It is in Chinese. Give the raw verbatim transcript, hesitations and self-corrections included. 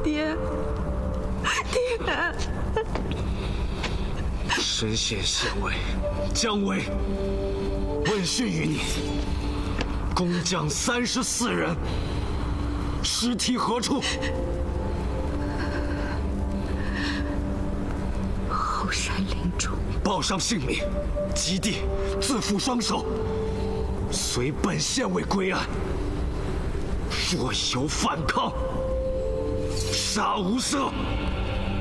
爹，爹！ 深县县尉姜维问讯于你，工匠三十四人，尸体何处？ 后山林中。 报上姓名，及地，自负双手，随本县尉归案。若有反抗，杀无赦。